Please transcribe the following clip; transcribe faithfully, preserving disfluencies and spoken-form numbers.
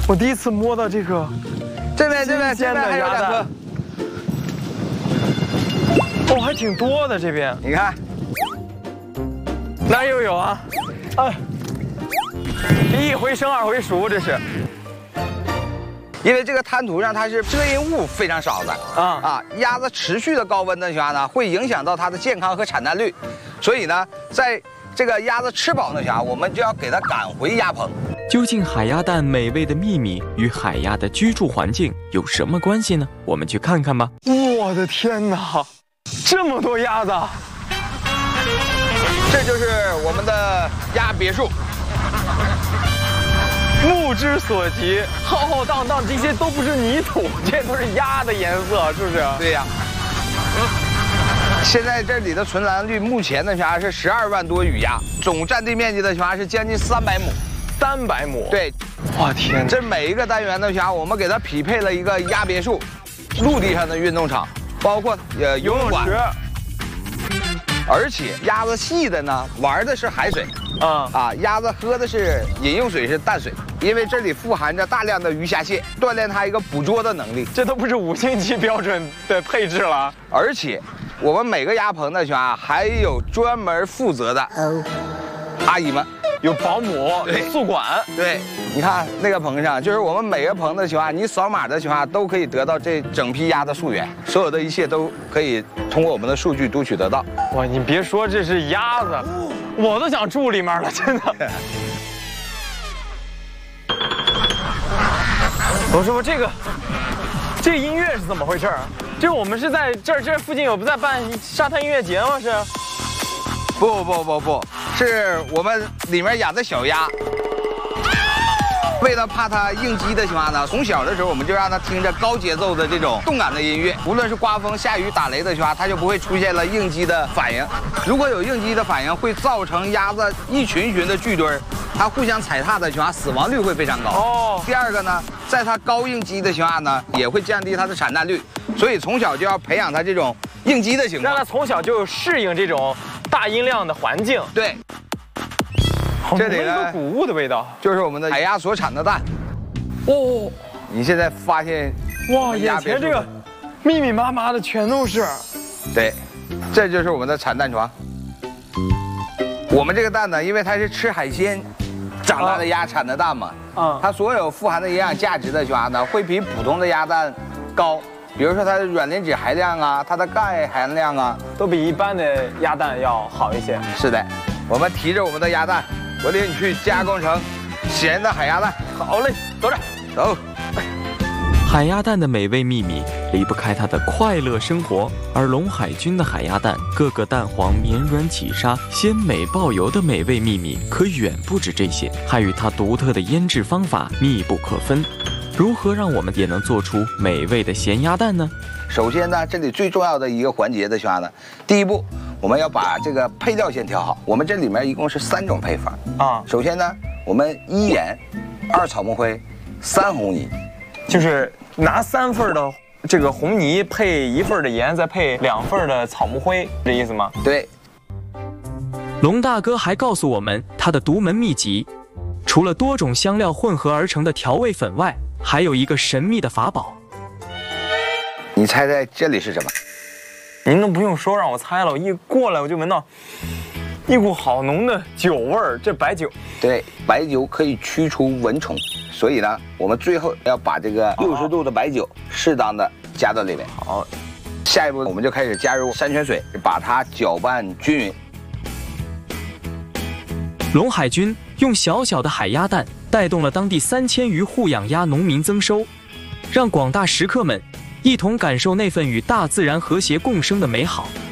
我第一次摸到这个， 这边这边这边还有两颗， 哦，还挺多的这边。 你看， 哪儿又有啊？啊，一回生二回熟，这是。 因为这个滩涂上它是遮阴物非常少的啊啊，鸭子持续的高温的情况下呢，会影响到它的健康和产蛋率，所以呢，在这个鸭子吃饱的情况下，我们就要给它赶回鸭棚。 究竟海鸭蛋美味的秘密与海鸭的居住环境有什么关系呢？我们去看看吧。 我的天哪，这么多鸭子！ 这就是我们的鸭别墅。 目之所及，浩浩荡荡，这些都不是泥土，这都是鸭的颜色，是不是？ 对呀。现在这里的存栏率目前的啥是十二万多羽鸭，总占地面积的啥是将近三百亩。 三百亩。对。我天！ 这每一个单元的啥，我们给它匹配了一个鸭别墅，陆地上的运动场，包括呃游泳馆。 而且鸭子细的呢，玩的是海水，啊、嗯、啊，鸭子喝的是饮用水是淡水，因为这里富含着大量的鱼虾蟹，锻炼它一个捕捉的能力。 这都不是五星级标准的配置了。 而且，我们每个鸭棚的话还有专门负责的阿姨们， 有保姆，有宿管。 对，你看那个棚上，就是我们每个棚的情况，你扫码的情况都可以得到这整批鸭的溯源，所有的一切都可以通过我们的数据读取得到。 哇，你别说这是鸭子，我都想住里面了，真的。我说这个，这个音乐是怎么回事？这我们是在这儿这附近有不在办沙滩音乐节吗？是？ 不不不不，是我们里面养的小鸭。 为了怕它应激的情况呢，从小的时候我们就让它听着高节奏的这种动感的音乐，无论是刮风、下雨、打雷的情况，它就不会出现了应激的反应。如果有应激的反应，会造成鸭子一群群的聚堆儿，它互相踩踏的情况，死亡率会非常高。哦。第二个呢，在它高应激的情况呢，也会降低它的产蛋率，所以从小就要培养它这种应激的情况， 让它从小就适应这种大音量的环境。 对。 这里呢，谷物的味道， 就是我们的海鸭所产的蛋。哦，你现在发现哇，眼前这个密密麻麻的全都是。 对，这就是我们的产蛋床。我们这个蛋呢，因为它是吃海鲜长大的鸭产的蛋嘛，啊，它所有富含的营养价值的话呢，会比普通的鸭蛋高。比如说它的软磷脂含量啊，它的钙含量啊， 都比一般的鸭蛋要好一些。 是的，我们提着我们的鸭蛋。 我领你去加工成咸的海鸭蛋。 好嘞，走着， 走。 海鸭蛋的美味秘密离不开它的快乐生活，而龙海军的海鸭蛋个个蛋黄绵软起沙、鲜美爆油的美味秘密可远不止这些，还与它独特的腌制方法密不可分。如何让我们也能做出美味的咸鸭蛋呢？ 首先呢，这里最重要的一个环节的话呢，第一步。 我们要把这个配料先调好。我们这里面一共是三种配法啊。首先呢，我们一盐，二草木灰，三红泥， 就是拿三份的这个红泥配一份的盐，再配两份的草木灰，这意思吗？ 对。 龙大哥还告诉我们他的独门秘籍，除了多种香料混合而成的调味粉外，还有一个神秘的法宝。 你猜猜这里是什么？ 您都不用说，让我猜了，我一过来我就闻到一股好浓的酒味儿。这白酒， 对，白酒可以驱除蚊虫，所以呢，我们最后要把这个六十度的白酒适当的加到里面。好，下一步我们就开始加入山泉水，把它搅拌均匀。 龙海军用小小的海鸭蛋带动了当地三千余户养鸭农民增收，让广大食客们 一同感受那份与大自然和谐共生的美好。